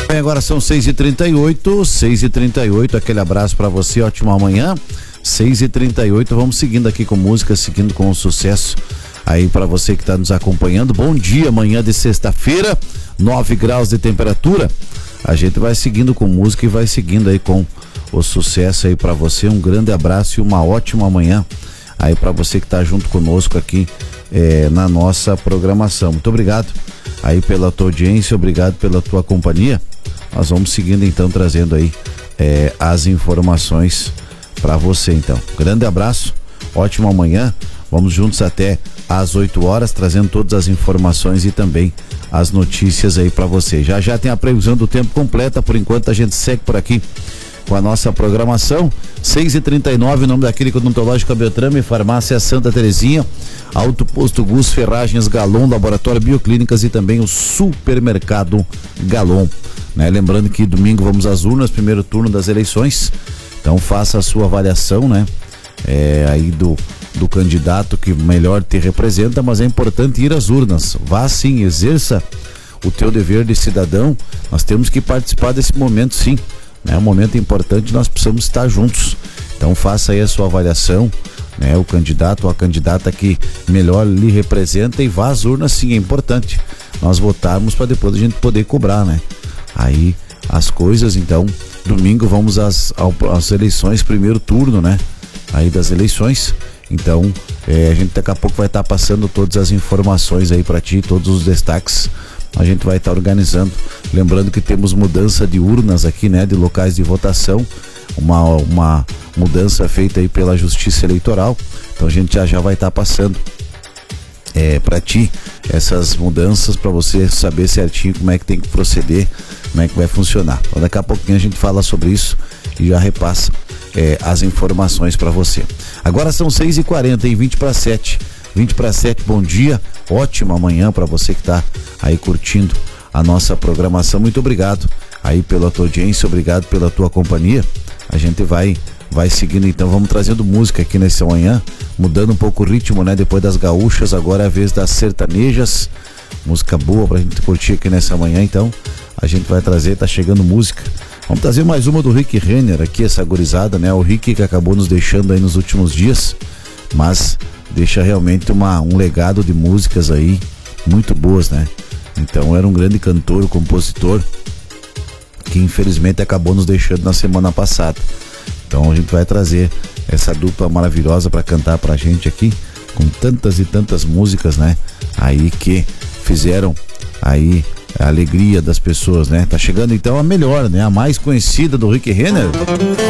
Bem, agora são 6h38, aquele abraço pra você, ótima manhã. 6h38, vamos seguindo aqui com música, seguindo com o sucesso aí pra você que tá nos acompanhando. Bom dia, manhã de sexta-feira, 9 graus de temperatura. A gente vai seguindo com música e vai seguindo aí com o sucesso aí pra você. Um grande abraço e uma ótima manhã aí pra você que tá junto conosco aqui na nossa programação. Muito obrigado aí pela tua audiência, obrigado pela tua companhia. Nós vamos seguindo então, trazendo aí as informações para você então. Grande abraço, ótima manhã, vamos juntos até às 8 horas, trazendo todas as informações e também as notícias aí para você. Já tem a previsão do tempo completa, por enquanto a gente segue por aqui com a nossa programação. 6h39, o nome da Clínica Odontológica Beltrame, Farmácia Santa Terezinha, Auto Posto Gus, Ferragens Galon, Laboratório Bioclínicas e também o Supermercado Galon, né? Lembrando que domingo vamos às urnas, primeiro turno das eleições, então faça a sua avaliação, né? Aí do candidato que melhor te representa, mas é importante ir às urnas. Vá sim, exerça o teu dever de cidadão. Nós temos que participar desse momento, sim. É um momento importante, nós precisamos estar juntos. Então faça aí a sua avaliação, né? O candidato ou a candidata que melhor lhe representa, e vá às urnas, sim, é importante nós votarmos para depois a gente poder cobrar, né? Aí as coisas. Então domingo vamos às eleições, primeiro turno, né? Aí das eleições. Então a gente daqui a pouco vai estar passando todas as informações aí para ti, todos os destaques a gente vai estar organizando. Lembrando que temos mudança de urnas aqui, né? De locais de votação, uma mudança feita aí pela Justiça Eleitoral. Então a gente já vai estar passando para ti essas mudanças, para você saber certinho como é que tem que proceder, como é que vai funcionar. Então daqui a pouquinho a gente fala sobre isso e já repassa as informações para você. Agora são 6h40 e 20 para 7. Bom dia, ótima manhã para você que tá aí curtindo a nossa programação. Muito obrigado aí pela tua audiência, obrigado pela tua companhia. A gente vai seguindo então, vamos trazendo música aqui nessa manhã, mudando um pouco o ritmo, né? Depois das gaúchas, agora é a vez das sertanejas, música boa pra gente curtir aqui nessa manhã. Então a gente vai trazer, tá chegando música. Vamos trazer mais uma do Rick Renner aqui, essa gurizada, né? O Rick que acabou nos deixando aí nos últimos dias, mas deixa realmente um legado de músicas aí muito boas, né? Então era um grande cantor, compositor, que infelizmente acabou nos deixando na semana passada. Então a gente vai trazer essa dupla maravilhosa para cantar pra gente aqui, com tantas e tantas músicas, né? Aí que fizeram aí a alegria das pessoas, né? Tá chegando então a melhor, né? A mais conhecida do Rick Renner.